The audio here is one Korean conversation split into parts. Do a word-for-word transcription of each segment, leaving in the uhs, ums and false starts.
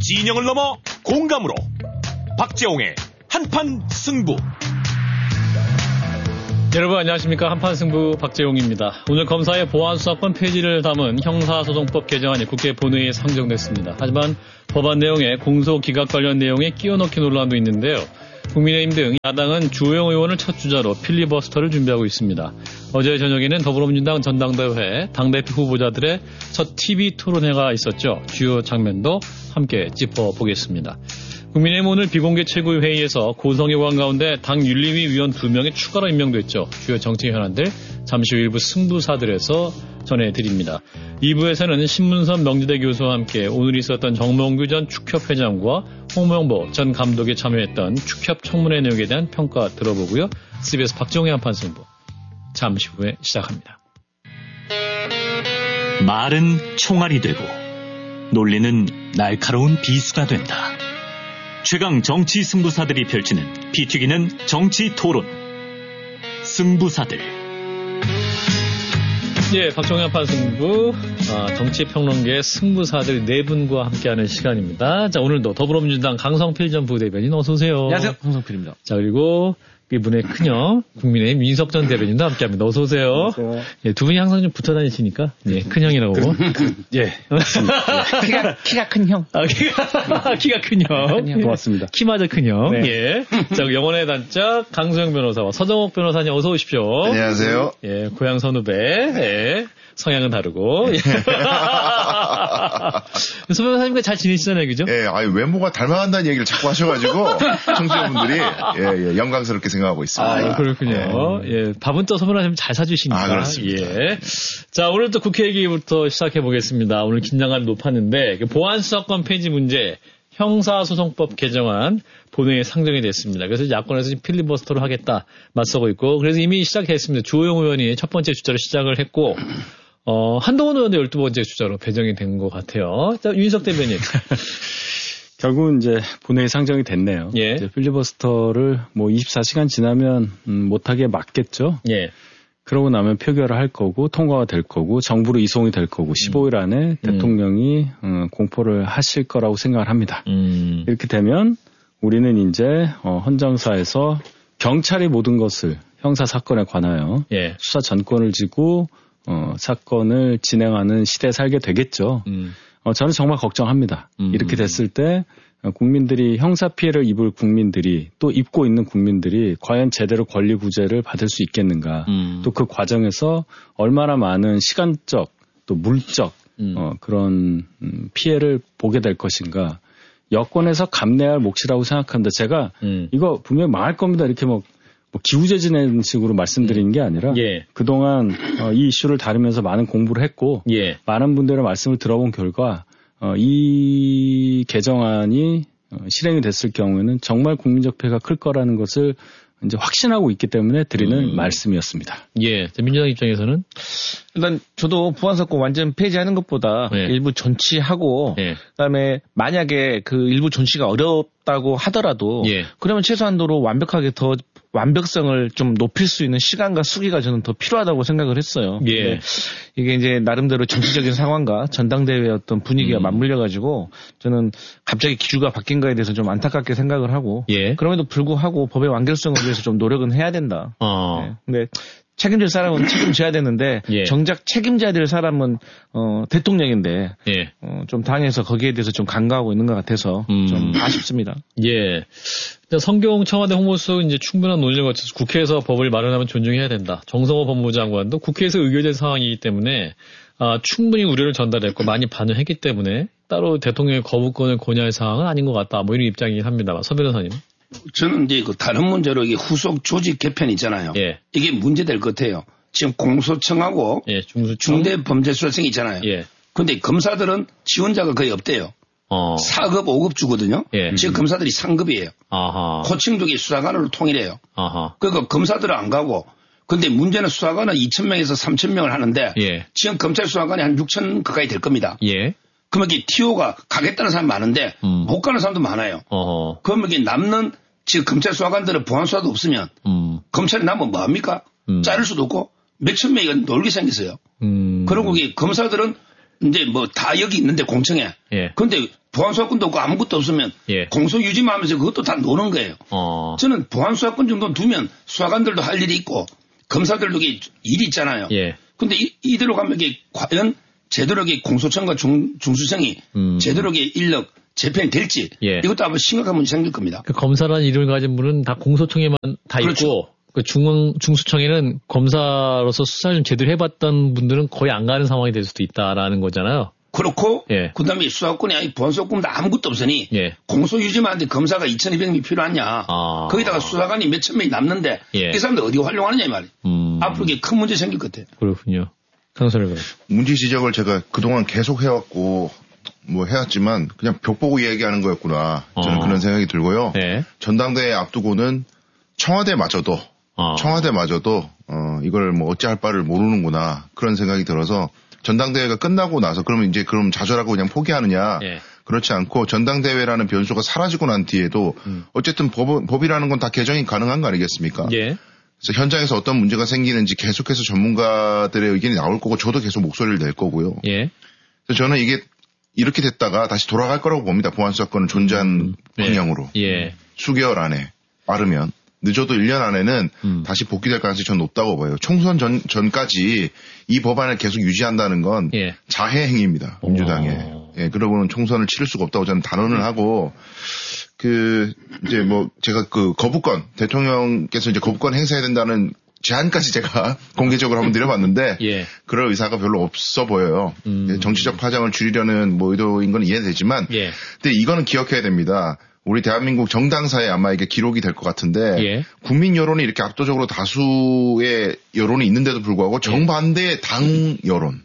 진영을 넘어 공감으로 박재홍의 한판 승부. 여러분 안녕하십니까. 한판 승부 박재홍입니다. 오늘 검사의 보안수사권 폐지를 담은 형사소송법 개정안이 국회 본회의에 상정됐습니다. 하지만 법안 내용에 공소기각 관련 내용에 끼워넣기 논란도 있는데요. 국민의힘 등 야당은 주호영 의원을 첫 주자로 필리버스터를 준비하고 있습니다. 어제 저녁에는 더불어민주당 전당대회 당대표 후보자들의 첫 티비 토론회가 있었죠. 주요 장면도 함께 짚어보겠습니다. 국민의힘 오늘 비공개 최고회의에서 고성의원 가운데 당 윤리위 위원 두 명이 추가로 임명됐죠. 주요 정치 현안들 잠시 후 일부 승부사들에서 전해드립니다. 이 부에서는 신문선 명지대 교수와 함께 오늘 있었던 정몽규 전 축협회장과 홍명보 전 감독이 참여했던 축협 청문회 내용에 대한 평가 들어보고요. 씨비에스 박정희 한판 승부 잠시 후에 시작합니다. 말은 총알이 되고 논리는 날카로운 비수가 된다. 최강 정치 승부사들이 펼치는 피 튀기는 정치 토론. 승부사들. 예, 박정희 한판 승부, 아, 정치평론계 승부사들 네 분과 함께하는 시간입니다. 자, 오늘도 더불어민주당 강성필 전 부대변인 어서 오세요. 안녕하세요, 강성필입니다. 자, 그리고 이분의 큰형 국민의힘 윤석 전 대변인도 함께합니다. 어서 오세요. 안녕하세요. 예, 두 분이 항상 좀 붙어 다니시니까 예, 큰형이라고. 그, 그, 예, 키가 키가 큰 형. 아, 키가 키가 큰 형. 예, 고맙습니다. 키마저 큰 형. 네. 예. 자, 영혼의 단짝 강소영 변호사와 서정옥 변호사님 어서 오십시오. 안녕하세요. 예, 고향 선후배. 예. 성향은 다르고. 예. 소 변호사님과 잘 지내시잖아요, 그죠? 예, 아유, 외모가 닮아간다는 얘기를 자꾸 하셔가지고, 청취자분들이, 예, 예, 영광스럽게 생각하고 있습니다. 아, 그렇군요. 예, 예 밥은 또 소 변호사님 잘 사주시니까. 아, 그렇습니다. 예. 자, 오늘 또 국회 얘기부터 시작해보겠습니다. 오늘 긴장감이 높았는데, 보안수사권 폐지 문제, 형사소송법 개정안 본회의에 상정이 됐습니다. 그래서 야권에서 필리버스터를 하겠다 맞서고 있고, 그래서 이미 시작했습니다. 주호영 의원이 첫 번째 주자로 시작을 했고, 어, 한동훈 의원도 열두 번째 주자로 배정이 된 것 같아요. 자, 윤석 대변인. 결국은 이제 본회의 상정이 됐네요. 예. 이제 필리버스터를 뭐 이십사 시간 지나면 음, 못하게 막겠죠. 예. 그러고 나면 표결을 할 거고 통과가 될 거고 정부로 이송이 될 거고 십오 일 안에 음. 대통령이 음, 공포를 하실 거라고 생각을 합니다. 음. 이렇게 되면 우리는 이제 어, 헌정사에서 경찰이 모든 것을 형사 사건에 관하여 예. 수사 전권을 쥐고 어, 사건을 진행하는 시대에 살게 되겠죠. 음. 어, 저는 정말 걱정합니다. 음. 이렇게 됐을 때 국민들이 형사 피해를 입을 국민들이 또 입고 있는 국민들이 과연 제대로 권리 구제를 받을 수 있겠는가. 음. 또 그 과정에서 얼마나 많은 시간적 또 물적 음. 어, 그런 음, 피해를 보게 될 것인가. 여권에서 감내할 몫이라고 생각합니다. 제가 음. 이거 분명히 망할 겁니다. 이렇게 뭐, 뭐 기우제지내는 식으로 말씀드리는 게 아니라 예. 그동안 어, 이 이슈를 다루면서 많은 공부를 했고 예. 많은 분들의 말씀을 들어본 결과 어, 이 개정안이 어, 실행이 됐을 경우에는 정말 국민적 폐해가 클 거라는 것을 이제 확신하고 있기 때문에 드리는 음. 말씀이었습니다. 예. 민주당 입장에서는 일단 저도 보안사건 완전 폐지하는 것보다 네. 일부 존치하고 예. 그다음에 만약에 그 일부 존치가 어렵다고 하더라도 예. 그러면 최소한도로 완벽하게 더 완벽성을 좀 높일 수 있는 시간과 수기가 저는 더 필요하다고 생각을 했어요. 예. 이게 이제 나름대로 정치적인 상황과 전당대회의 어떤 분위기가 음. 맞물려가지고 저는 갑자기 기류가 바뀐 거에 대해서 좀 안타깝게 생각을 하고 예. 그럼에도 불구하고 법의 완결성을 위해서 좀 노력은 해야 된다. 어. 네. 근데 책임질 사람은 책임져야 되는데 예. 정작 책임져야 될 사람은 어, 대통령인데 예. 어, 좀 당에서 거기에 대해서 좀 간과하고 있는 것 같아서 음. 좀 아쉽습니다. 예. 성경 청와대 홍보수석은 이제 충분한 논의를 거쳐서 국회에서 법을 마련하면 존중해야 된다. 정성호 법무부 장관도 국회에서 의결된 상황이기 때문에 아, 충분히 우려를 전달했고 많이 반영했기 때문에 따로 대통령의 거부권을 권유할 사항은 아닌 것 같다. 뭐 이런 입장이긴 합니다만. 서 변호사님. 저는 이제 그 다른 문제로 이게 후속 조직 개편 있잖아요. 예. 이게 문제될 것 같아요. 지금 공소청하고 예, 중수청. 중대범죄수사청이 있잖아요. 예. 그런데 검사들은 지원자가 거의 없대요. 어. 사 급, 오 급 주거든요. 예. 지금 검사들이 삼 급이에요. 아하. 코칭족이 수사관으로 통일해요. 아하. 그러니까 검사들은 안 가고 근데 문제는 수사관은 이천 명에서 삼천 명을 하는데 예. 지금 검찰 수사관이 한 육천 가까이 될 겁니다. 예. 그러면 이게 티오가 가겠다는 사람 많은데 음. 못 가는 사람도 많아요. 어허. 그러면 이게 남는 지금 검찰 수사관들은 보안수사도 없으면 음. 검찰이 남으면 뭐합니까? 음. 자를 수도 없고 몇천 명이 놀게 생겼어요. 음. 그리고 이 검사들은 이제 뭐 다 여기 있는데 공청회. 예. 그런데 보안수사권도 없고 아무것도 없으면 예. 공소 유지만 하면서 그것도 다 노는 거예요. 어. 저는 보안수사권 정도 두면 수사관들도 할 일이 있고 검사들도 일이 있잖아요. 예. 근데 이, 이대로 가면 이게 과연 제대로 공소청과 중, 중수청이 음. 제대로 인력 재편이 될지 예. 이것도 아마 심각한 문제 생길 겁니다. 그 검사라는 이름을 가진 분은 다 공소청에만 다 그렇죠. 있고 그 중앙 중수청에는 검사로서 수사를 좀 제대로 해봤던 분들은 거의 안 가는 상황이 될 수도 있다라는 거잖아요. 그렇고 예. 그다음에 수사권이 아니 보안수사권도 아무것도 없으니 예. 공소 유지만 하는데 검사가 이천이백 명이 필요하냐. 아. 거기다가 수사관이 몇천 명이 남는데 예. 이 사람들 어디 활용하느냐 이 말이에요. 음. 앞으로 이게 큰 문제 생길 것 같아요. 그렇군요. 강선을 문제 지적을 제가 그동안 계속 해왔고 뭐 해왔지만 그냥 벽 보고 이야기하는 거였구나. 저는 어. 그런 생각이 들고요. 네. 전당대회 앞두고는 청와대마저도 어. 청와대마저도 어, 이걸 뭐 어찌할 바를 모르는구나 그런 생각이 들어서 전당대회가 끝나고 나서 그러면 이제 그럼 좌절하고 그냥 포기하느냐. 예. 그렇지 않고 전당대회라는 변수가 사라지고 난 뒤에도 음. 어쨌든 법, 법이라는 건 다 개정이 가능한 거 아니겠습니까? 예. 그래서 현장에서 어떤 문제가 생기는지 계속해서 전문가들의 의견이 나올 거고 저도 계속 목소리를 낼 거고요. 예. 그래서 저는 이게 이렇게 됐다가 다시 돌아갈 거라고 봅니다. 보안수사권은 존재한 음. 방향으로. 예. 수개월 안에 빠르면. 늦어도 일 년 안에는 음. 다시 복귀될 가능성이 전 높다고 봐요. 총선 전, 전까지 이 법안을 계속 유지한다는 건 예. 자해 행위입니다. 민주당에. 오. 예, 그러고는 총선을 치를 수가 없다고 저는 단언을 하고 그 이제 뭐 제가 그 거부권 대통령께서 이제 거부권 행사해야 된다는 제안까지 제가 공개적으로 한번 드려봤는데 예. 그럴 의사가 별로 없어 보여요. 음. 정치적 파장을 줄이려는 뭐 의도인 건 이해되지만 예. 근데 이거는 기억해야 됩니다. 우리 대한민국 정당사에 아마 이게 기록이 될 것 같은데 예. 국민 여론이 이렇게 압도적으로 다수의 여론이 있는데도 불구하고 정반대의 당 여론,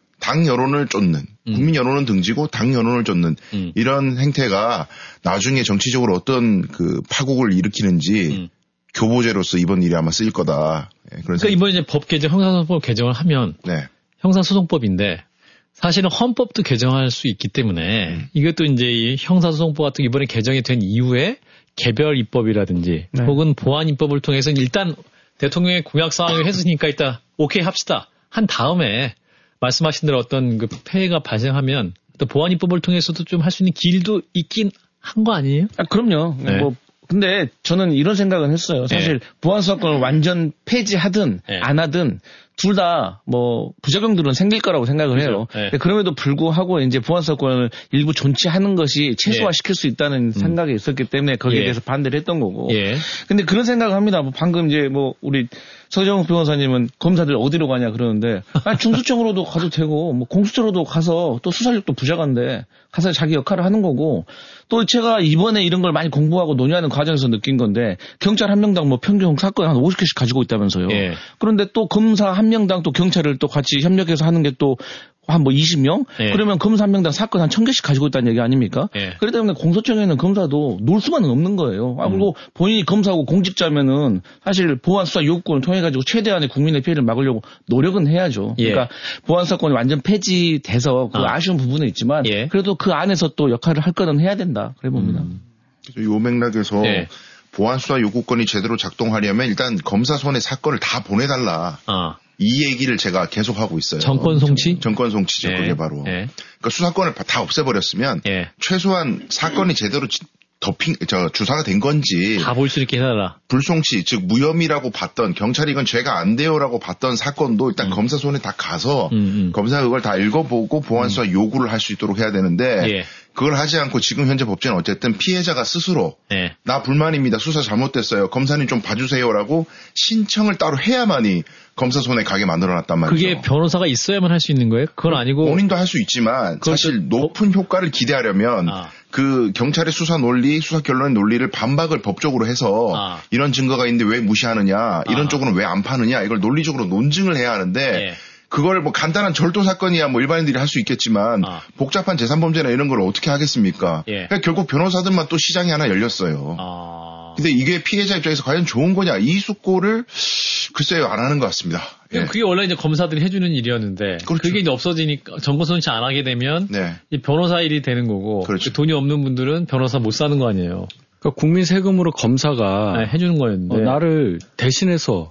당 여론을 쫓는 음. 국민 여론은 등지고 당 여론을 쫓는 음. 이런 행태가 나중에 정치적으로 어떤 그 파국을 일으키는지 음. 교보제로서 이번 일이 아마 쓰일 거다. 예, 그런 그러니까 이번에 이제 법 개정, 형사소송법 개정을 하면 네. 형사소송법인데 사실은 헌법도 개정할 수 있기 때문에 음. 이것도 이제 이 형사소송법 같은 게 이번에 개정이 된 이후에 개별 입법이라든지 네. 혹은 보안 입법을 통해서 일단 대통령의 공약 사항을 했으니까 일단 오케이 합시다 한 다음에 말씀하신 대로 어떤 그 폐해가 발생하면 또 보안 입법을 통해서도 좀 할 수 있는 길도 있긴 한 거 아니에요? 아, 그럼요. 네. 뭐 근데 저는 이런 생각은 했어요. 사실 네. 보안수사권을 완전 폐지하든 네. 안 하든 둘 다 뭐 부작용들은 생길 거라고 생각을 해요. 네. 근데 그럼에도 불구하고 이제 보안수사권을 일부 존치하는 것이 최소화시킬 수 있다는 생각이 있었기 때문에 거기에 예. 대해서 반대를 했던 거고. 예. 근데 그런 생각을 합니다. 뭐 방금 이제 뭐 우리 서정욱 변호사님은 검사들 어디로 가냐 그러는데 아니, 중수청으로도 가도 되고 뭐 공수처로도 가서 또 수사력도 부족한데 가서 자기 역할을 하는 거고 또 제가 이번에 이런 걸 많이 공부하고 논의하는 과정에서 느낀 건데 경찰 한 명당 뭐 평균 사건 한 오십 개씩 가지고 있다면서요. 예. 그런데 또 검사 한 명당 또 경찰을 또 같이 협력해서 하는 게 또 한 뭐 이십 명? 예. 그러면 검사 한 명당 사건 한 천 개씩 가지고 있다는 얘기 아닙니까? 예. 그렇기 때문에 공소청에는 검사도 놀 수만은 없는 거예요. 아, 그리고 본인이 검사하고 공직자면은 사실 보안수사 요구권을 통해가지고 최대한의 국민의 피해를 막으려고 노력은 해야죠. 예. 그러니까 보안사건이 완전 폐지돼서 그 아. 아쉬운 부분은 있지만 예. 그래도 그 안에서 또 역할을 할 거는 해야 된다. 그래 봅니다. 음. 이 맥락에서 네. 보안수사 요구권이 제대로 작동하려면 일단 검사 손에 사건을 다 보내달라. 아. 이 얘기를 제가 계속 하고 있어요. 정권 송치? 정권 송치죠. 예. 그게 바로. 예. 그러니까 수사권을 다 없애버렸으면 예. 최소한 사건이 제대로 지- 덮인, 저, 주사가 된 건지 다 볼 수 있게 해달라. 불송치, 즉 무혐의라고 봤던 경찰이 이건 죄가 안 돼요라고 봤던 사건도 일단 검사 손에 다 가서 음, 음. 검사가 그걸 다 읽어보고 보안수사 요구를 할 수 있도록 해야 되는데 예. 그걸 하지 않고 지금 현재 법제는 어쨌든 피해자가 스스로 예. 나 불만입니다. 수사 잘못됐어요. 검사님 좀 봐주세요라고 신청을 따로 해야만이 검사 손에 가게 만들어놨단 말이죠. 그게 변호사가 있어야만 할 수 있는 거예요? 그건 아니고. 본인도 할 수 있지만 그것도 사실 높은 효과를 기대하려면 아. 그 경찰의 수사 논리, 수사 결론의 논리를 반박을 법적으로 해서 아. 이런 증거가 있는데 왜 무시하느냐, 이런 아. 쪽으로는 왜 안 파느냐, 이걸 논리적으로 논증을 해야 하는데 예. 그걸 뭐 간단한 절도 사건이야 뭐 일반인들이 할 수 있겠지만 아. 복잡한 재산범죄나 이런 걸 어떻게 하겠습니까? 예. 그러니까 결국 변호사들만 또 시장이 하나 열렸어요. 아. 근데 이게 피해자 입장에서 과연 좋은 거냐, 이 숙고를 글쎄요 안 하는 것 같습니다. 예. 그게 원래 이제 검사들이 해주는 일이었는데 그렇죠. 그게 이제 없어지니까 정권 손치 안 하게 되면 네. 이 변호사 일이 되는 거고 그렇죠. 돈이 없는 분들은 변호사 못 사는 거 아니에요. 그러니까 국민 세금으로 검사가 네, 해주는 거였는데 어, 나를 대신해서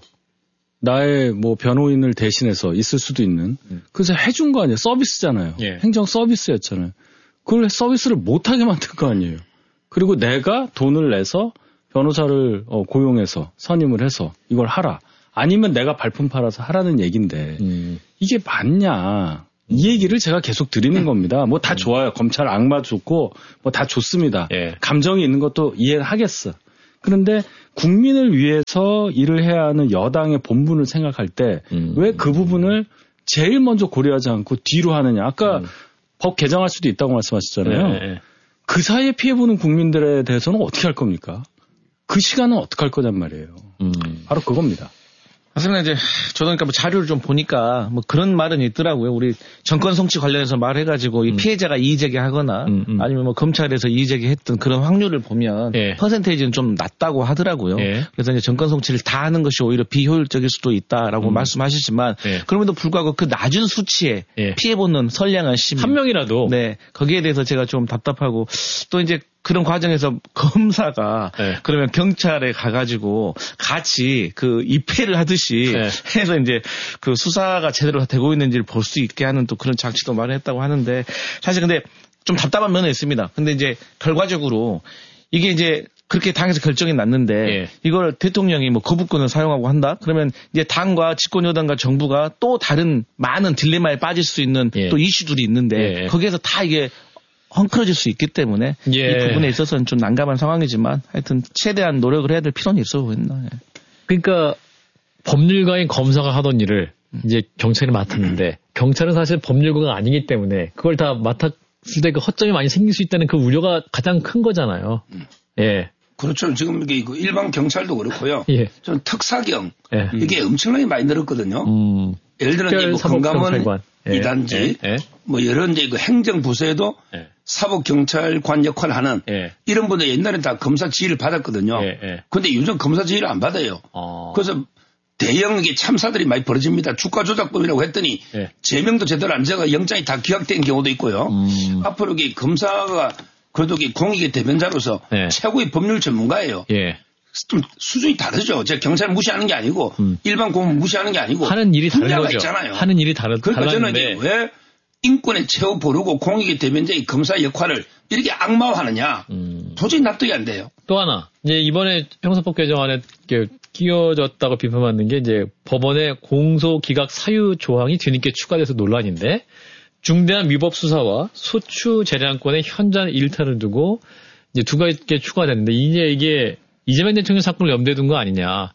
나의 뭐 변호인을 대신해서 있을 수도 있는 그래서 해준 거 아니에요. 서비스잖아요. 예. 행정 서비스였잖아요. 그걸 서비스를 못하게 만들 거 아니에요. 그리고 내가 돈을 내서 변호사를 어, 고용해서 선임을 해서 이걸 하라. 아니면 내가 발품 팔아서 하라는 얘기인데 음. 이게 맞냐. 이 얘기를 제가 계속 드리는 겁니다. 뭐 다 좋아요. 검찰 악마 좋고 뭐 다 좋습니다. 예. 감정이 있는 것도 이해하겠어. 그런데 국민을 위해서 일을 해야 하는 여당의 본분을 생각할 때 왜 그 음. 부분을 제일 먼저 고려하지 않고 뒤로 하느냐. 아까 음. 법 개정할 수도 있다고 말씀하셨잖아요. 네. 그 사이에 피해보는 국민들에 대해서는 어떻게 할 겁니까? 그 시간은 어떻게 할 거냔 말이에요. 음. 바로 그겁니다. 맞습니다. 이제 저도 그러니까 뭐 자료를 좀 보니까 뭐 그런 말은 있더라고요. 우리 정권 성취 관련해서 말해가지고 이 음. 피해자가 이의제기하거나 음, 음. 아니면 뭐 검찰에서 이의제기했던 그런 확률을 보면 예. 퍼센테이지는 좀 낮다고 하더라고요. 예. 그래서 이제 정권 성취를 다 하는 것이 오히려 비효율적일 수도 있다라고 음. 말씀하시지만 예. 그럼에도 불구하고 그 낮은 수치에 예. 피해보는 선량한 시민 한 명이라도 네 거기에 대해서 제가 좀 답답하고 또 이제. 그런 과정에서 검사가 네. 그러면 경찰에 가가지고 같이 그 입회를 하듯이 네. 해서 이제 그 수사가 제대로 되고 있는지를 볼 수 있게 하는 또 그런 장치도 마련했다고 하는데 사실 근데 좀 답답한 면은 있습니다. 근데 이제 결과적으로 이게 이제 그렇게 당에서 결정이 났는데 예. 이걸 대통령이 뭐 거부권을 사용하고 한다? 그러면 이제 당과 집권여당과 정부가 또 다른 많은 딜레마에 빠질 수 있는 예. 또 이슈들이 있는데 예. 거기에서 다 이게 헝클어질 수 있기 때문에 예. 이 부분에 있어서는 좀 난감한 상황이지만 하여튼 최대한 노력을 해야 될 필요는 있어 보인다. 예. 그러니까 법률가인 검사가 하던 일을 이제 경찰이 맡았는데 경찰은 사실 법률가가 아니기 때문에 그걸 다 맡았을 때 그 허점이 많이 생길 수 있다는 그 우려가 가장 큰 거잖아요. 예. 그렇죠. 지금 이게 일반 경찰도 그렇고요. 예. 좀 특사경 예. 이게 엄청나게 많이 늘었거든요. 음. 예를 들어 이제 뭐 금감원 예. 이단지 예. 예. 뭐 여러 이제 그 행정 부서에도 예. 사법 경찰관 역할을 하는 예. 이런 분들 옛날에 다 검사 지휘를 받았거든요. 그런데 예. 예. 요즘 검사 지휘를 안 받아요. 어. 그래서 대형 이게 참사들이 많이 벌어집니다. 주가 조작범이라고 했더니 예. 제명도 제대로 안 되고 영장이 다 기각된 경우도 있고요. 음. 앞으로 이게 검사가 그래도 이게 공익의 대변자로서 예. 최고의 법률 전문가예요. 예. 좀 수준이 다르죠. 제가 경찰 무시하는 게 아니고 음. 일반 공무원 무시하는 게 아니고 하는 일이 다른 거죠. 있잖아요. 하는 일이 다르. 그러니까 달랐는데. 저는 왜 인권의 최후 보루고 공익의 대변자의 검사 역할을 이렇게 악마화하느냐. 음. 도저히 납득이 안 돼요. 또 하나 이제 이번에 형사법 개정안에 끼워졌다고 비판받는 게 이제 법원의 공소 기각 사유 조항이 뒤늦게 추가돼서 논란인데 중대한 위법 수사와 소추 재량권의 현장 일탈을 두고 이제 두 가지가 추가됐는데 이제 이게 이재명 대통령 사건을 염두에 둔 거 아니냐.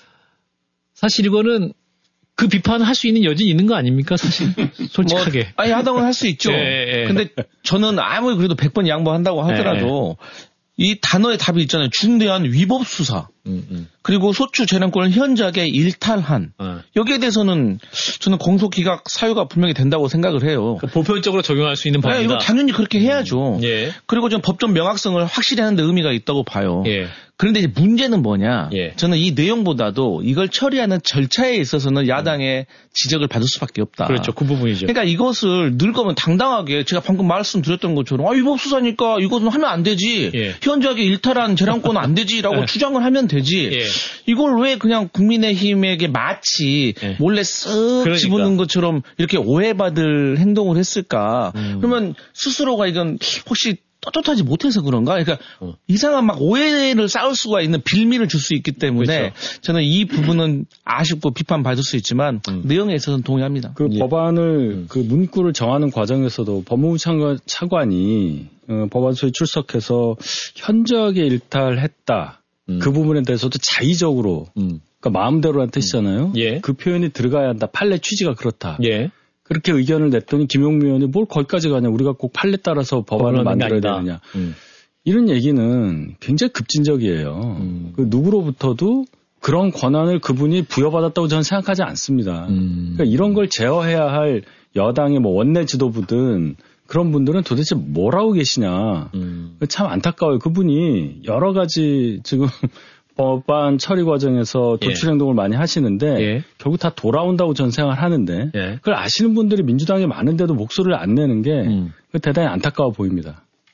사실 이거는 그 비판을 할 수 있는 여지는 있는 거 아닙니까? 사실 솔직하게. 뭐, 아니 하다고는 할 수 있죠. 예, 예. 근데 저는 아무리 그래도 백 번 양보한다고 하더라도 예. 이 단어의 답이 있잖아요. 중대한 위법 수사. 음, 음. 그리고 소추 재량권을 현저하게 일탈한. 어. 여기에 대해서는 저는 공소기각 사유가 분명히 된다고 생각을 해요. 그러니까 보편적으로 적용할 수 있는 법이다. 네, 이거 당연히 그렇게 해야죠. 음, 예. 그리고 좀 법적 명확성을 확실히 하는 데 의미가 있다고 봐요. 예. 그런데 이제 문제는 뭐냐. 예. 저는 이 내용보다도 이걸 처리하는 절차에 있어서는 야당의 지적을 받을 수밖에 없다. 그렇죠. 그 부분이죠. 그러니까 이것을 늘 거면 당당하게 제가 방금 말씀드렸던 것처럼 아, 위법 수사니까 이것은 하면 안 되지. 예. 현저하게 일탈한 재량권은 안 되지라고 예. 주장을 하면 되지. 예. 이걸 왜 그냥 국민의힘에게 마치 예. 몰래 쓱 그러니까. 집어넣은 것처럼 이렇게 오해받을 행동을 했을까. 음. 그러면 스스로가 이건 혹시 떳떳하지 못해서 그런가? 그러니까 어. 이상한 막 오해를 쌓을 수가 있는 빌미를 줄 수 있기 때문에 그렇죠. 저는 이 부분은 아쉽고 비판받을 수 있지만 음. 내용에 있어서는 동의합니다. 그 예. 법안을 음. 그 문구를 정하는 과정에서도 법무부 차관이 어, 법안소에 출석해서 현저하게 일탈했다. 음. 그 부분에 대해서도 자의적으로 음. 그러니까 마음대로란 뜻이잖아요. 음. 예. 그 표현이 들어가야 한다. 판례 취지가 그렇다. 예. 그렇게 의견을 냈더니 김용민 의원이 뭘 거기까지 가냐. 우리가 꼭 판례 따라서 법안을 만들어야 되느냐. 음. 이런 얘기는 굉장히 급진적이에요. 음. 그 누구로부터도 그런 권한을 그분이 부여받았다고 저는 생각하지 않습니다. 음. 그러니까 이런 걸 제어해야 할 여당의 뭐 원내 지도부든 그런 분들은 도대체 뭘 하고 계시냐. 음. 참 안타까워요. 그분이 여러 가지 지금 법안 처리 과정에서 도출 예. 행동을 많이 하시는데 예. 결국 다 돌아온다고 저는 생각을 하는데 예. 그걸 아시는 분들이 민주당에 많은데도 목소리를 안 내는 게 음. 대단히 안타까워 보입니다.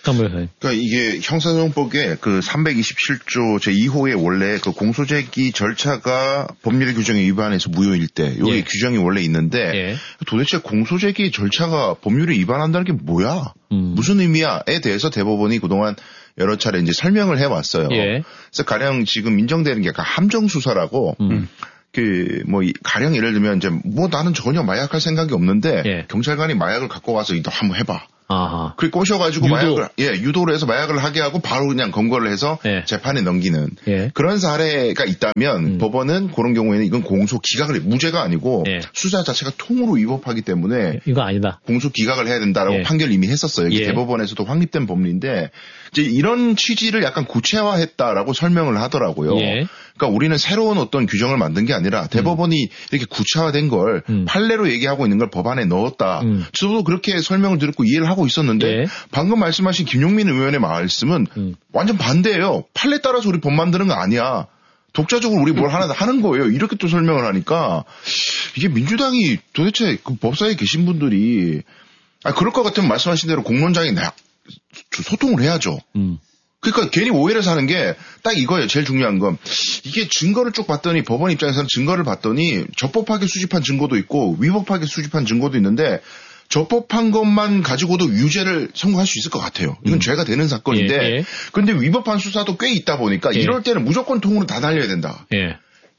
그러니까 이게 형사소송법의 그 삼백이십칠 조 제이 호에 원래 그 공소제기 절차가 법률 규정에 위반해서 무효일 때 여기 예. 규정이 원래 있는데 예. 도대체 공소제기 절차가 법률에 위반한다는 게 뭐야? 음. 무슨 의미야?에 대해서 대법원이 그동안 여러 차례 이제 설명을 해왔어요. 예. 그래서 가령 지금 인정되는 게 약간 함정수사라고 음. 그, 뭐, 가령 예를 들면 이제 뭐 나는 전혀 마약할 생각이 없는데 예. 경찰관이 마약을 갖고 와서 너 한번 해봐. 아하. 그래 꼬셔가지고 유도. 마약을 예 유도를 해서 마약을 하게 하고 바로 그냥 검거를 해서 예. 재판에 넘기는 예. 그런 사례가 있다면 음. 법원은 그런 경우에는 이건 공소 기각을 무죄가 아니고 예. 수사 자체가 통으로 위법하기 때문에 이거 아니다. 공소 기각을 해야 된다라고 예. 판결 이미 했었어요. 이게 예. 대법원에서도 확립된 법리인데 이제 이런 취지를 약간 구체화했다라고 설명을 하더라고요. 예. 그러니까 우리는 새로운 어떤 규정을 만든 게 아니라 대법원이 음. 이렇게 구체화된 걸 음. 판례로 얘기하고 있는 걸 법안에 넣었다. 음. 저도 그렇게 설명을 듣고 이해를 하고 있었는데 예. 방금 말씀하신 김용민 의원의 말씀은 음. 완전 반대예요. 판례 따라서 우리 법 만드는 거 아니야. 독자적으로 우리 뭘 하나 하는 거예요. 이렇게 또 설명을 하니까 이게 민주당이 도대체 그 법사에 계신 분들이 아 그럴 것 같으면 말씀하신 대로 공론장에 나 소통을 해야죠. 음. 그러니까 괜히 오해를 사는 게 딱 이거예요. 제일 중요한 건 이게 증거를 쭉 봤더니 법원 입장에서는 증거를 봤더니 적법하게 수집한 증거도 있고 위법하게 수집한 증거도 있는데 적법한 것만 가지고도 유죄를 선고할 수 있을 것 같아요. 이건 음. 죄가 되는 사건인데 예, 예. 그런데 위법한 수사도 꽤 있다 보니까 예. 이럴 때는 무조건 통으로 다 날려야 된다. 예.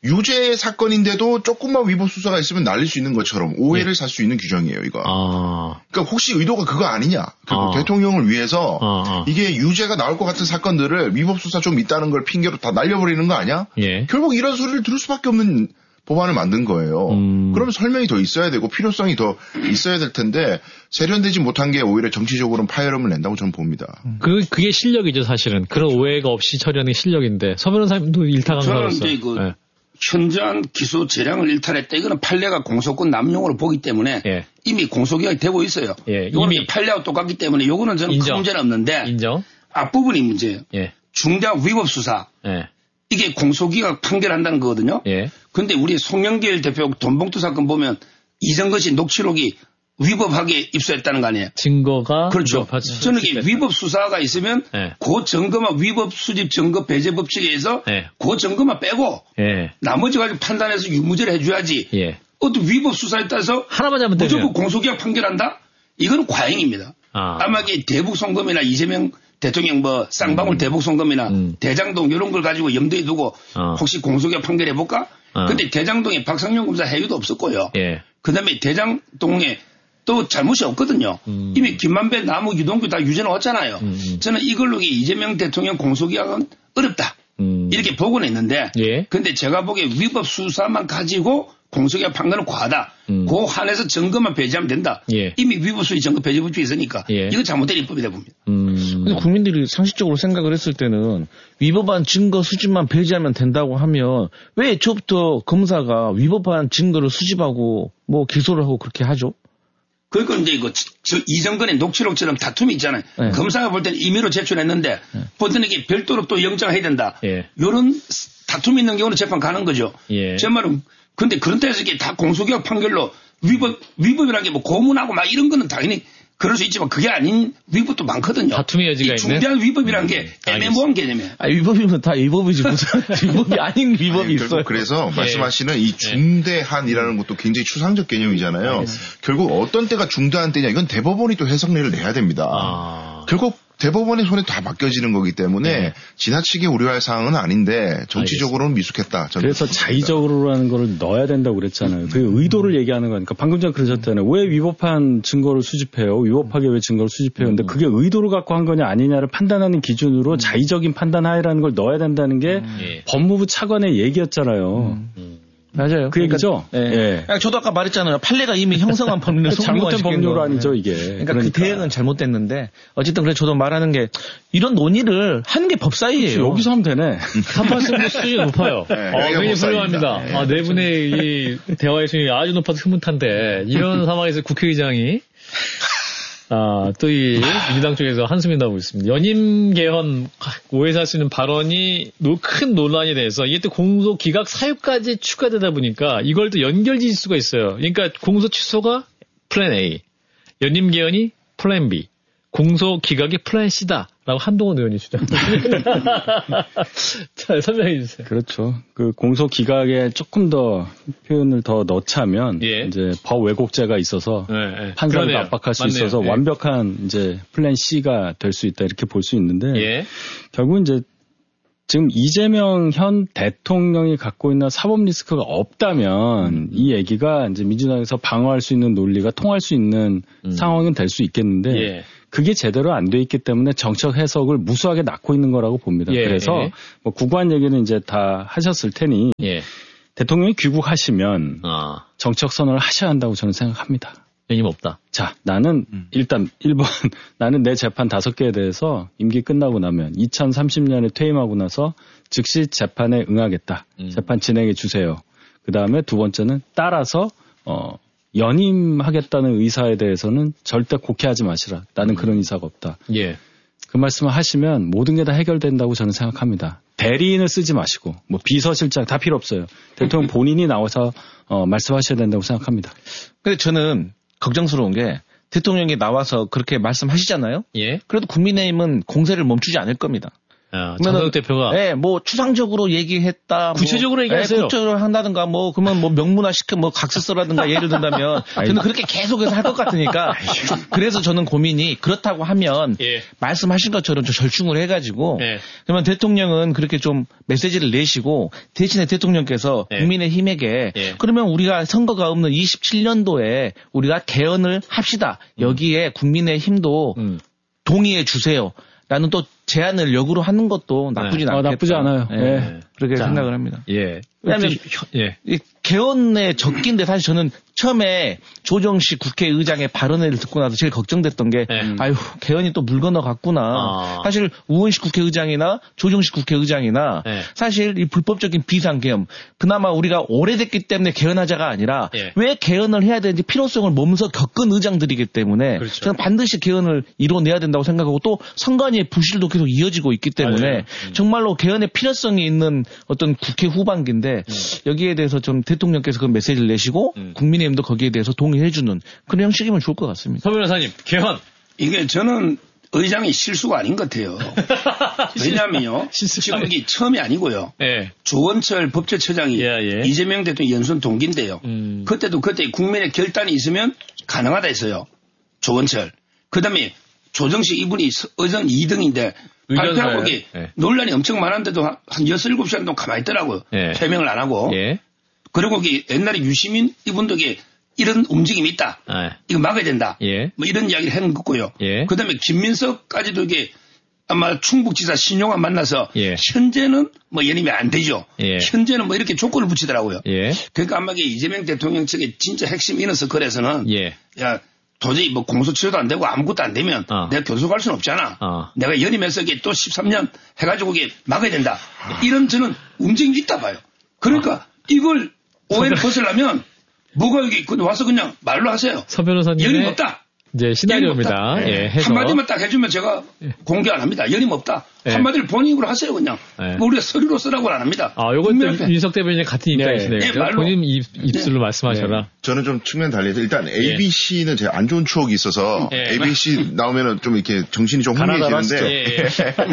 유죄 사건인데도 조금만 위법 수사가 있으면 날릴 수 있는 것처럼 오해를 예. 살 수 있는 규정이에요, 이거. 아. 그러니까 혹시 의도가 그거 아니냐? 결국 아. 대통령을 위해서 아, 아. 이게 유죄가 나올 것 같은 사건들을 위법 수사 좀 있다는 걸 핑계로 다 날려버리는 거 아니야? 예. 결국 이런 소리를 들을 수밖에 없는 법안을 만든 거예요. 음. 그러면 설명이 더 있어야 되고 필요성이 더 있어야 될 텐데 세련되지 못한 게 오히려 정치적으로는 파열음을 낸다고 저는 봅니다. 그 그게 실력이죠, 사실은. 그런 그렇죠. 오해가 없이 처리하는 게 실력인데 서 변호사님도 일타강사로서. 저는 이제 그 네. 현저한 기소 재량을 일탈했다. 이거는 판례가 공소권 남용으로 보기 때문에 예. 이미 공소기각이 되고 있어요. 예. 이미 판례와 똑같기 때문에 요거는 저는 큰 문제는 없는데 인정. 앞부분이 문제예요. 예. 중대한 위법 수사. 예. 이게 공소기각 판결한다는 거거든요. 예. 근데 우리 송영길 대표 돈봉투 사건 보면 이정근 씨 녹취록이 위법하게 입수했다는 거 아니에요? 증거가 그렇죠. 저는 이게 위법 수사가 있으면 네. 그 증거만 위법 수집 증거 배제 법칙에 의해서 네. 그 증거만 빼고 네. 나머지 가지고 판단해서 유무죄를 해줘야지. 예. 어떤 위법 수사에 따라서 하나만 잘못 무조건 공소기각 판결한다? 이건 과잉입니다. 아. 아마 이 대북송금이나 이재명 대통령 뭐 쌍방울 음. 대북송금이나 음. 대장동 이런 걸 가지고 염두에 두고 어. 혹시 공소기각 판결해볼까? 어. 근데 대장동에 박상용 검사 해유도 없었고요. 예. 그 다음에 대장동에 또 잘못이 없거든요. 음. 이미 김만배, 남욱, 유동규 다 유죄 나왔잖아요. 음. 저는 이걸로 이재명 대통령 공소기각은 어렵다. 음. 이렇게 보고는 있는데 예. 근데 제가 보기에 위법 수사만 가지고 공소기각 판결은 과하다. 음. 그 한에서 증거만 배제하면 된다. 예. 이미 위법 수의 증거 배제 법칙이 있으니까 예. 이거 잘못된 입법이다 봅니다. 음. 근데 국민들이 상식적으로 생각을 했을 때는 위법한 증거 수집만 배제하면 된다고 하면 왜 애초부터 검사가 위법한 증거를 수집하고 뭐 기소를 하고 그렇게 하죠? 그러니까 이제 이거 저 이정근의 녹취록처럼 다툼이 있잖아요. 네. 검사가 볼 때는 임의로 제출했는데 네. 보더니 이게 별도로 또 영장을 해야 된다. 예. 이런 다툼이 있는 경우는 재판 가는 거죠. 예. 제 말은 근데 그런 데서 이게 다 공소기각 판결로 위법 위법이라는 게 뭐 고문하고 막 이런 거는 당연히 그럴 수 있지만 그게 아닌 위법도 많거든요. 다툼의 여지가 있네. 중대한 위법이라는 게 음, 애매모호한 개념이에요. 아, 위법이면 다 위법이지 무슨 위법이 아닌 위법이 아니, 있어요. 그래서 예. 말씀하시는 이 중대한이라는 것도 굉장히 추상적 개념이잖아요. 알겠습니다. 결국 어떤 때가 중대한 때냐 이건 대법원이 또 해석례를 내야 됩니다. 아. 결국 대법원의 손에 다 맡겨지는 거기 때문에 네. 지나치게 우려할 사항은 아닌데 정치적으로는 미숙했다. 그래서 자의적으로라는 걸 넣어야 된다고 그랬잖아요. 그 의도를 얘기하는 거니까 방금 전에 그러셨잖아요. 왜 위법한 증거를 수집해요? 위법하게 왜 증거를 수집해요? 근데 그게 의도를 갖고 한 거냐 아니냐를 판단하는 기준으로 자의적인 판단하에라는 걸 넣어야 된다는 게 음. 법무부 차관의 얘기였잖아요. 음. 맞아요. 그 얘기죠? 그러니까, 예. 예. 저도 아까 말했잖아요. 판례가 이미 형성한 법률을 잘못된 법률 아니죠, 이게. 그러니까, 그러니까 그 대응은 잘못됐는데 어쨌든 그래 저도 말하는 게 이런 논의를 하는 게 법사위예요. 그렇지, 여기서 하면 되네. 삼팔승부 수준이 높아요. 네, 어, 굉장히 훌륭합니다. 네. 아, 네 분의 이 대화의 수준이 아주 높아서 흐뭇한데 이런 상황에서 국회의장이 아, 또 이 민주당 쪽에서 한숨이 나오고 있습니다. 연임 개헌 오해사 쓰는 발언이 큰 논란이 돼서 이게 또 공소 기각 사유까지 추가되다 보니까 이걸 또 연결 지을 수가 있어요. 그러니까 공소 취소가 플랜 A, 연임 개헌이 플랜 B, 공소 기각이 플랜 C다라고 한동훈 의원이 주장합니다. 자, 설명해 주세요. 그렇죠. 그 공소 기각에 조금 더 표현을 더 넣자면 예. 이제 법 왜곡죄가 있어서 예, 예. 판사를 그러네요. 압박할 수 맞네요. 있어서 예. 완벽한 이제 플랜 C가 될 수 있다 이렇게 볼 수 있는데 예. 결국 이제 지금 이재명 현 대통령이 갖고 있는 사법 리스크가 없다면 음. 이 얘기가 이제 민주당에서 방어할 수 있는 논리가 통할 수 있는 음. 상황은 될 수 있겠는데 예. 그게 제대로 안 돼 있기 때문에 정책 해석을 무수하게 낳고 있는 거라고 봅니다. 예. 그래서 뭐 구구한 얘기는 이제 다 하셨을 테니 예. 대통령이 귀국하시면 아. 정책 선언을 하셔야 한다고 저는 생각합니다. 연임 없다. 자, 나는 음. 일단 일 번 나는 내 재판 다섯 개에 대해서 임기 끝나고 나면 이천삼십 년에 퇴임하고 나서 즉시 재판에 응하겠다. 음. 재판 진행해 주세요. 그 다음에 두 번째는 따라서 어, 연임하겠다는 의사에 대해서는 절대 곡해하지 마시라. 나는 음. 그런 의사가 없다. 예. 그 말씀을 하시면 모든 게 다 해결된다고 저는 생각합니다. 대리인을 쓰지 마시고 뭐 비서실장 다 필요 없어요. 대통령 본인이 나와서 어, 말씀하셔야 된다고 생각합니다. 근데 저는 걱정스러운 게 대통령이 나와서 그렇게 말씀하시잖아요. 예. 그래도 국민의힘은 공세를 멈추지 않을 겁니다. 아, 장성혁 대표가. 네, 뭐 추상적으로 얘기했다. 구체적으로 뭐, 얘기하세요. 네, 구체적으로 한다든가 뭐 그러면 뭐 명문화 시켜 뭐 각서라든가 예를 든다면 저는 그렇게 계속해서 할 것 같으니까. 그래서 저는 고민이 그렇다고 하면 예. 말씀하신 것처럼 좀 절충을 해가지고 예. 그러면 대통령은 그렇게 좀 메시지를 내시고 대신에 대통령께서 예. 국민의힘에게 예. 그러면 우리가 선거가 없는 이십칠 년도에 우리가 개헌을 합시다. 음. 여기에 국민의힘도 음. 동의해 주세요. 라는 또 제안을 역으로 하는 것도 나쁘진 네. 않겠다. 어, 나쁘지 않아요. 네. 네. 그렇게 자, 생각을 합니다. 예. 왜냐하면 예. 이 개헌에 적긴데 사실 저는 처음에 조정식 국회의장의 발언을 듣고 나서 제일 걱정됐던 게 네. 아유 개헌이 또 물 건너갔구나. 아. 사실 우원식 국회의장이나 조정식 국회의장이나 네. 사실 이 불법적인 비상개헌 그나마 우리가 오래됐기 때문에 개헌하자가 아니라 네. 왜 개헌을 해야 되는지 필요성을 몸소 겪은 의장들이기 때문에 그렇죠. 저는 반드시 개헌을 이뤄내야 된다고 생각하고 또 선관위의 부실도 계속 이어지고 있기 때문에 음. 정말로 개헌의 필요성이 있는 어떤 국회 후반기인데 음. 여기에 대해서 좀 대통령께서 그 메시지를 내시고 음. 국민의힘도 거기에 대해서 동의해주는 그런 형식이면 좋을 것 같습니다. 서 변호사님, 개헌. 이게 저는 의장이 실수가 아닌 것 같아요. 왜냐하면요. 지금 이게 처음이 아니고요. 예. 조원철 법제처장이 예, 예. 이재명 대통령 연수원 동기인데요. 음. 그때도 그때 국민의 결단이 있으면 가능하다 했어요. 조원철. 그 다음에 조정식 이분이 의전 이 등인데 발표하고 예. 논란이 엄청 많은데도 한 여섯, 일곱 시간 동안 가만히 있더라고요. 예. 해명을 안 하고. 예. 그리고 옛날에 유시민 이분도 이런 움직임이 있다. 예. 이거 막아야 된다. 예. 뭐 이런 이야기를 했는 거고요. 예. 그 다음에 김민석까지도 이게 아마 충북지사 신용환 만나서 예. 현재는 뭐 연임이 안 되죠. 예. 현재는 뭐 이렇게 조건을 붙이더라고요. 예. 그러니까 아마 이재명 대통령 측의 진짜 핵심 이너서클에서는 예. 야, 도저히 뭐 공소치료도 안 되고 아무것도 안 되면 어. 내가 교수 갈 수는 없잖아. 어. 내가 연임해서 이게 또 십삼 년 해가지고 이게 막아야 된다. 이런 저는 움직임이 있다 봐요. 그러니까 어. 이걸 오해를 벗으려면 뭐가 여기 와서 그냥 말로 하세요. 서 변호사님. 연임 없다. 이제 시나리오입니다. 네. 예, 해서. 한마디만 딱 해주면 제가 예. 공개 안 합니다. 연임 없다. 예. 한마디를 본인 입으로 하세요, 그냥. 예. 뭐 우리가 서류로 쓰라고는 안 합니다. 아, 요건 또 윤석 대변인의 같은 입장이시네요. 네. 네, 본인 입, 입술로 네. 말씀하셔라. 네. 저는 좀 측면 달리해서 일단 에이비씨는 예. 제가 안 좋은 추억이 있어서 예. 에이비씨 나오면은 좀 이렇게 정신이 좀 혼미해지는데. 예, 예.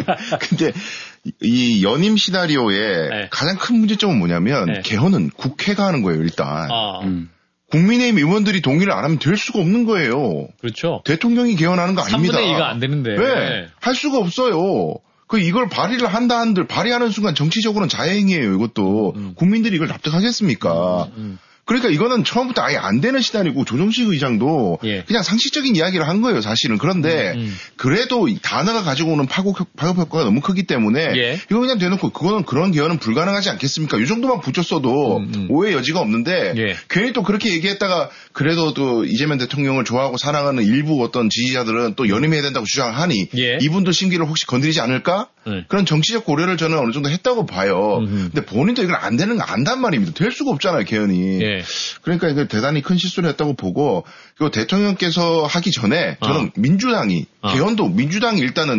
근데 이 연임 시나리오의 예. 가장 큰 문제점은 뭐냐면 예. 개헌은 국회가 하는 거예요, 일단. 아. 음. 국민의힘 의원들이 동의를 안 하면 될 수가 없는 거예요. 그렇죠. 대통령이 개헌하는 거 아닙니다. 삼분의 이가 안 되는데. 네. 할 수가 없어요. 그 이걸 발의를 한다 한들 발의하는 순간 정치적으로는 자해행위예요. 이것도. 음. 국민들이 이걸 납득하겠습니까? 음, 음. 그러니까 이거는 처음부터 아예 안 되는 시단이고 조정식 의장도 예. 그냥 상식적인 이야기를 한 거예요, 사실은. 그런데 음, 음. 그래도 단어가 가지고 오는 파급, 파급 효과가 너무 크기 때문에 예. 이거 그냥 대놓고 그거는 그런 개헌은 불가능하지 않겠습니까? 이 정도만 붙였어도 음, 음. 오해 여지가 없는데 예. 괜히 또 그렇게 얘기했다가 그래도 또 이재명 대통령을 좋아하고 사랑하는 일부 어떤 지지자들은 또 연임해야 된다고 주장하니 예. 이분도 심기를 혹시 건드리지 않을까? 네. 그런 정치적 고려를 저는 어느 정도 했다고 봐요. 음흠. 근데 본인도 이건 안 되는 거 안단 말입니다. 될 수가 없잖아요, 개헌이. 예. 그러니까 이거 대단히 큰 실수를 했다고 보고, 그리고 대통령께서 하기 전에 저는 어. 민주당이, 어. 개헌도 민주당이 일단은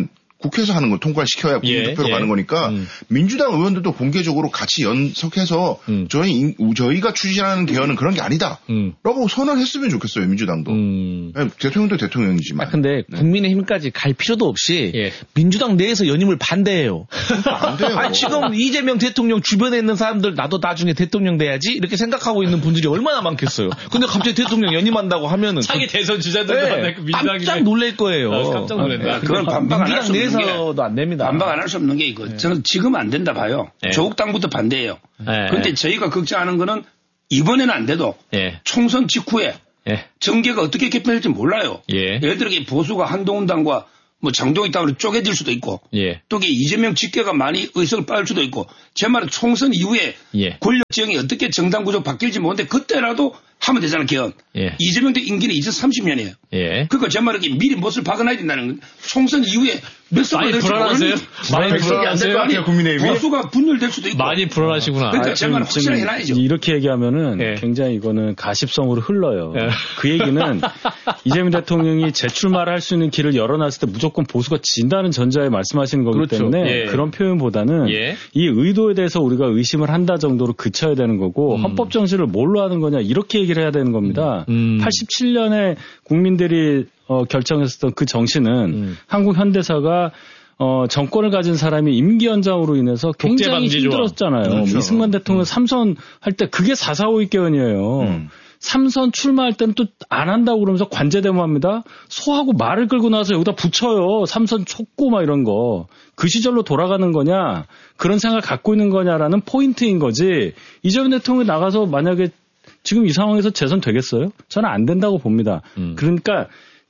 국회에서 하는 거 통과를 시켜야 국민투표로 예, 가는 예. 거니까 음. 민주당 의원들도 공개적으로 같이 연석해서 음. 저희 저희가 추진하는 개헌은 그런 게 아니다라고 음. 선언을 했으면 좋겠어요. 민주당도 음. 대통령도 대통령이지만. 아, 근데 네. 국민의힘까지 갈 필요도 없이 예. 민주당 내에서 연임을 반대해요. 안 돼요. 아니, 지금 이재명 대통령 주변에 있는 사람들 나도 나중에 대통령 돼야지 이렇게 생각하고 있는 분들이 얼마나 많겠어요. 근데 갑자기 대통령 연임한다고 하면은 차기 대선 주자들도 네, 깜짝 놀랄 거예요. 아, 깜짝 놀란다. 아, 그건 반박 안 할 수 없는 게 안 됩니다. 반박 안 할 수 없는 게 이거. 네. 저는 지금 안 된다 봐요. 네. 조국당부터 반대해요. 그런데 네. 저희가 걱정하는 거는 이번에는 안 돼도 네. 총선 직후에 네. 정계가 어떻게 개편될지 몰라요. 예. 예를 들어 보수가 한동훈당과 뭐 장동희 당으로 쪼개질 수도 있고 예. 또 이재명 직계가 많이 의석을 빠질 수도 있고 제 말은 총선 이후에 예. 권력 지형이 어떻게 정당 구조 바뀔지 모르는데 그때라도 하면 되잖아 개헌. 예. 이재명도 임기는 이천삼십 년이에요. 예. 그러니까 제 말은 미리 못을 박아놔야 된다는 건 총선 이후에 몇 석을 될지 모르는 많이 불안하세요? 아니 국민의힘이 보수가 분열될 수도 있고 많이 불안하시구나. 그러니까 제 말은 확실하게 해놔야죠. 이렇게 얘기하면은 예. 굉장히 이거는 가십성으로 흘러요. 예. 그 얘기는 이재명 대통령이 재출마를 할 수 있는 길을 열어놨을 때 무조건 보수가 진다는 전제하에 말씀하시는 거기 그렇죠. 때문에 예. 그런 표현보다는 예. 이 의도에 대해서 우리가 의심을 한다 정도로 그쳐야 되는 거고 음. 헌법 정신을 뭘로 하는 거냐 이렇게 얘기를 해야 되는 겁니다. 음. 팔십칠 년에 국민들이 어, 결정했었던 그 정신은 음. 한국 현대사가 어, 정권을 가진 사람이 임기 연장으로 인해서 굉장히 힘들었잖아요. 그렇죠. 이승만 대통령 음. 삼선 할 때 그게 사사오이 개헌이에요. 음. 삼선 출마할 때는 또 안 한다고 그러면서 관제대모합니다. 소하고 말을 끌고 나서 여기다 붙여요. 삼선 촉구 막 이런 거. 그 시절로 돌아가는 거냐 그런 생각을 갖고 있는 거냐라는 포인트인 거지. 이재명 대통령이 나가서 만약에 지금 이 상황에서 재선 되겠어요? 저는 안 된다고 봅니다. 음. 그러니까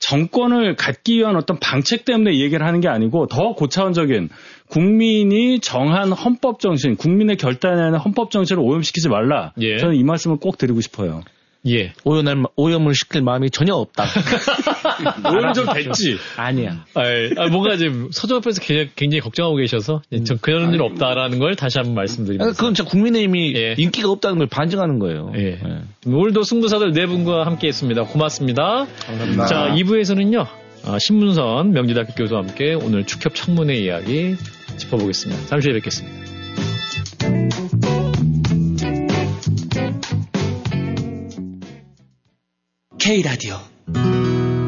정권을 갖기 위한 어떤 방책 때문에 이 얘기를 하는 게 아니고 더 고차원적인 국민이 정한 헌법 정신, 국민의 결단에 하는 헌법 정신을 오염시키지 말라. 예. 저는 이 말씀을 꼭 드리고 싶어요. 예. 오염을, 오염을 시킬 마음이 전혀 없다. 오염 좀 됐지? 아니야. 아, 뭔가 지금 서정 앞에서 굉장히, 굉장히 걱정하고 계셔서 음. 전 그런 일 없다라는 걸 다시 한번 말씀드립니다. 그건 진짜 국민의힘이 예. 인기가 없다는 걸 반증하는 거예요. 예. 예. 오늘도 승부사들 네 분과 함께 했습니다. 고맙습니다. 감사합니다. 자, 이 부에서는요, 어, 신문선 명지대학교 교수와 함께 오늘 축협 청문회 이야기 짚어보겠습니다. 잠시 후에 뵙겠습니다. K라디오